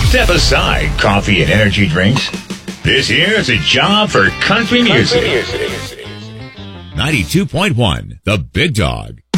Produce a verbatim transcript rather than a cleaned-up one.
Step aside coffee and energy drinks. This here is a job for country music. ninety-two point one, The Big Dog.